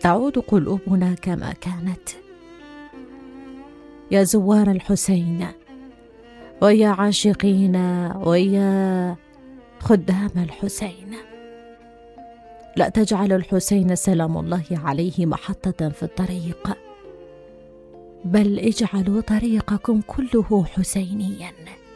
تعود قلوبنا كما كانت. يا زوار الحسين، ويا عاشقين، ويا خدام الحسين، لا تجعل الحسين سلام الله عليه محطة في الطريق، بل اجعلوا طريقكم كله حسينيا.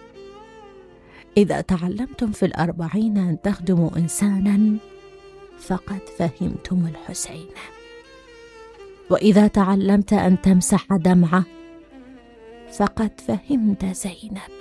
إذا تعلمتم في 40 أن تخدموا إنسانا فقد فهمتم الحسين، وإذا تعلمت أن تمسح دمعة فقد فهمت زينب،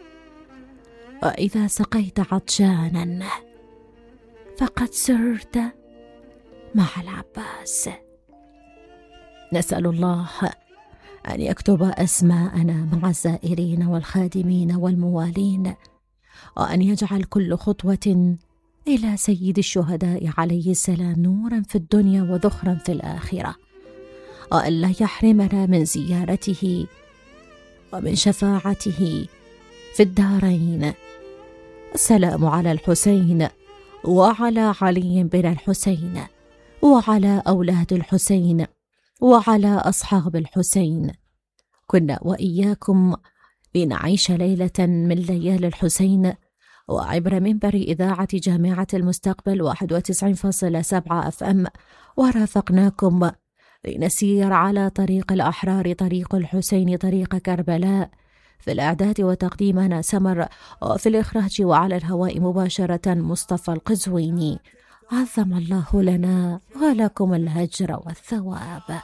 وإذا سقيت عطشانا فقد سرت مع العباس. نسأل الله أن يكتب أسماءنا مع الزائرين والخادمين والموالين، وأن يجعل كل خطوة إلى سيد الشهداء عليه السلام نورا في الدنيا وذخرا في الآخرة، وأن لا يحرمنا من زيارته ومن شفاعته في الدارين. السلام على الحسين وعلى علي بن الحسين وعلى أولاد الحسين وعلى أصحاب الحسين. كنا وإياكم لنعيش ليلة من ليالي الحسين، وعبر منبر إذاعة جامعة المستقبل 91.7 FM، ورافقناكم لنسير على طريق الأحرار، طريق الحسين، طريق كربلاء. في الإعداد وتقديم أنا سمر، وفي الإخراج وعلى الهواء مباشرة مصطفى القزويني. عظم الله لنا ولكم الأجر والثواب.